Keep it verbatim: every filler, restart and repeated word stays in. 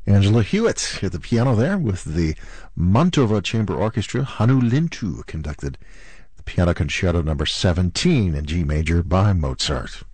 Angela Hewitt at the piano there with the Mantova Chamber Orchestra. Hannu Lintu conducted the Piano Concerto number seventeen in G major by Mozart.